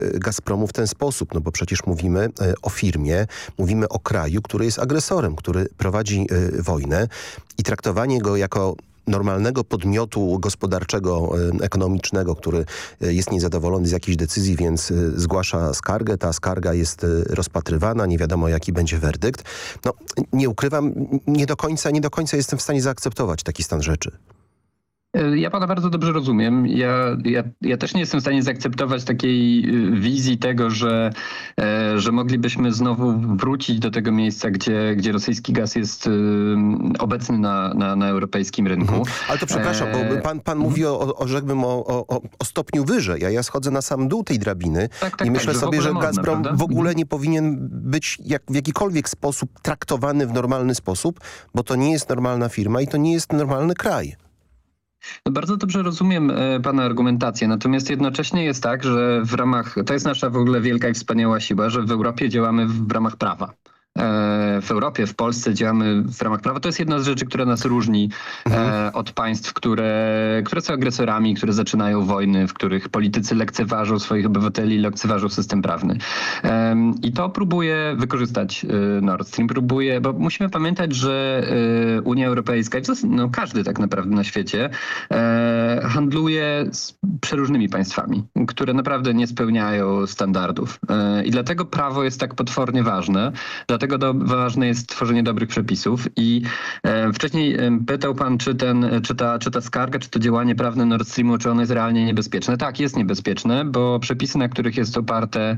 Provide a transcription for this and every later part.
Gazpromu w ten sposób, no bo przecież mówimy o firmie, mówimy o kraju, który jest agresorem, który prowadzi wojnę i traktowanie go jako normalnego podmiotu gospodarczego, ekonomicznego, który jest niezadowolony z jakiejś decyzji, więc zgłasza skargę. Ta skarga jest rozpatrywana, nie wiadomo jaki będzie werdykt. No, nie ukrywam, nie do końca jestem w stanie zaakceptować taki stan rzeczy. Ja pana bardzo dobrze rozumiem. Ja też nie jestem w stanie zaakceptować takiej wizji tego, że moglibyśmy znowu wrócić do tego miejsca, gdzie rosyjski gaz jest obecny na europejskim rynku. Ale to przepraszam, bo pan mówi o stopniu wyżej, a ja schodzę na sam dół tej drabiny i myślę sobie, że Gazprom w ogóle nie powinien być w jakikolwiek sposób traktowany w normalny sposób, bo to nie jest normalna firma i to nie jest normalny kraj. No bardzo dobrze rozumiem pana argumentację, natomiast jednocześnie jest tak, że to jest nasza w ogóle wielka i wspaniała siła, że w Europie działamy w ramach prawa. W Europie, w Polsce działamy w ramach prawa. To jest jedna z rzeczy, która nas różni od państw, które są agresorami, które zaczynają wojny, w których politycy lekceważą swoich obywateli, lekceważą system prawny. I to próbuje wykorzystać Nord Stream. Bo musimy pamiętać, że Unia Europejska, no każdy tak naprawdę na świecie, handluje z przeróżnymi państwami, które naprawdę nie spełniają standardów. I dlatego prawo jest tak potwornie ważne. Dlatego ważne jest tworzenie dobrych przepisów i wcześniej pytał pan, czy ta skarga, czy to działanie prawne Nord Streamu, czy ono jest realnie niebezpieczne. Tak, jest niebezpieczne, bo przepisy, na których jest oparte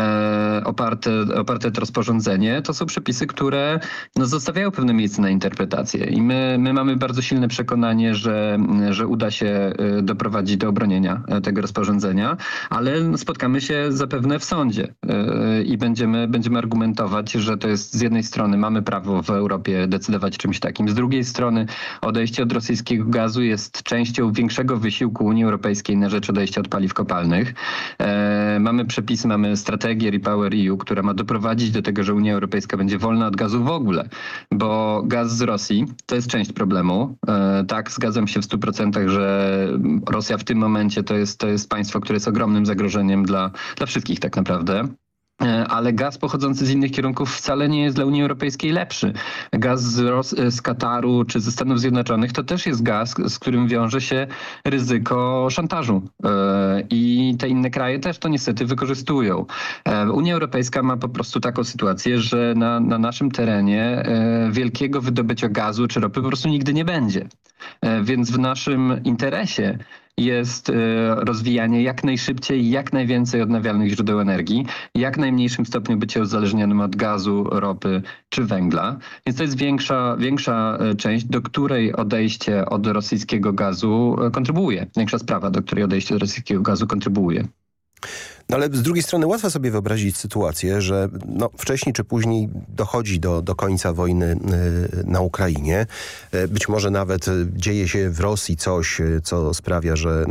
to rozporządzenie, to są przepisy, które zostawiają pewne miejsce na interpretację i my mamy bardzo silne przekonanie, że uda się doprowadzić do obronienia tego rozporządzenia, ale spotkamy się zapewne w sądzie i będziemy argumentować, że to jest z jednej strony mamy prawo w Europie decydować czymś takim, z drugiej strony odejście od rosyjskiego gazu jest częścią większego wysiłku Unii Europejskiej na rzecz odejścia od paliw kopalnych. Mamy przepisy, mamy strategię REPowerEU, która ma doprowadzić do tego, że Unia Europejska będzie wolna od gazu w ogóle, bo gaz z Rosji to jest część problemu. Tak, zgadzam się w 100%, że Rosja w tym momencie to jest państwo, które jest ogromnym zagrożeniem dla wszystkich tak naprawdę. Ale gaz pochodzący z innych kierunków wcale nie jest dla Unii Europejskiej lepszy. Gaz z Kataru czy ze Stanów Zjednoczonych to też jest gaz, z którym wiąże się ryzyko szantażu. I te inne kraje też to niestety wykorzystują. Unia Europejska ma po prostu taką sytuację, że na naszym terenie wielkiego wydobycia gazu czy ropy po prostu nigdy nie będzie. Więc w naszym interesie jest rozwijanie jak najszybciej, jak najwięcej odnawialnych źródeł energii, jak najmniejszym stopniu bycie uzależnionym od gazu, ropy czy węgla. Więc to jest większa część, do której odejście od rosyjskiego gazu kontrybuuje. Większa sprawa, do której odejście od rosyjskiego gazu kontrybuuje. No ale z drugiej strony łatwo sobie wyobrazić sytuację, że wcześniej czy później dochodzi do końca wojny na Ukrainie. Być może nawet dzieje się w Rosji coś, co sprawia, że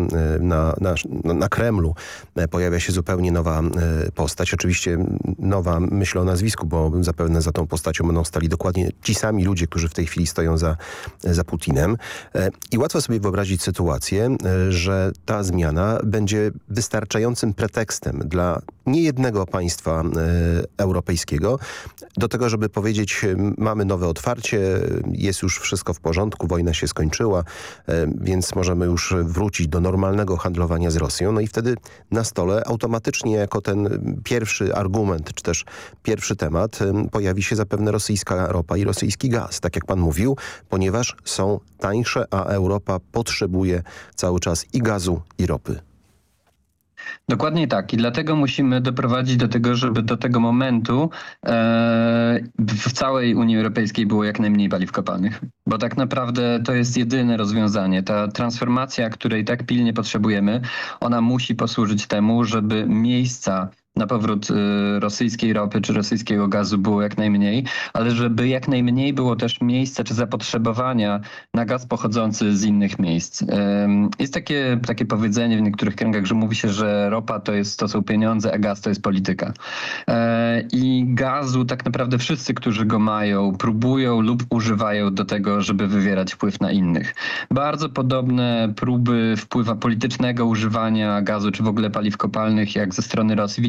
na Kremlu pojawia się zupełnie nowa postać. Oczywiście nowa, myślę o nazwisku, bo zapewne za tą postacią będą stali dokładnie ci sami ludzie, którzy w tej chwili stoją za Putinem. I łatwo sobie wyobrazić sytuację, że ta zmiana będzie wystarczającym pretekstem dla niejednego państwa europejskiego do tego, żeby powiedzieć, mamy nowe otwarcie, jest już wszystko w porządku, wojna się skończyła, więc możemy już wrócić do normalnego handlowania z Rosją. No i wtedy na stole automatycznie jako ten pierwszy argument, czy też pierwszy temat pojawi się zapewne rosyjska ropa i rosyjski gaz, tak jak pan mówił, ponieważ są tańsze, a Europa potrzebuje cały czas i gazu, i ropy. Dokładnie tak i dlatego musimy doprowadzić do tego, żeby do tego momentu w całej Unii Europejskiej było jak najmniej paliw kopalnych. Bo tak naprawdę to jest jedyne rozwiązanie. Ta transformacja, której tak pilnie potrzebujemy, ona musi posłużyć temu, żeby miejsca na powrót rosyjskiej ropy czy rosyjskiego gazu było jak najmniej, ale żeby jak najmniej było też miejsca czy zapotrzebowania na gaz pochodzący z innych miejsc. Jest takie powiedzenie w niektórych kręgach, że mówi się, że ropa to są pieniądze, a gaz to jest polityka. I gazu tak naprawdę wszyscy, którzy go mają, próbują lub używają do tego, żeby wywierać wpływ na innych. Bardzo podobne próby wpływu politycznego używania gazu czy w ogóle paliw kopalnych jak ze strony Rosji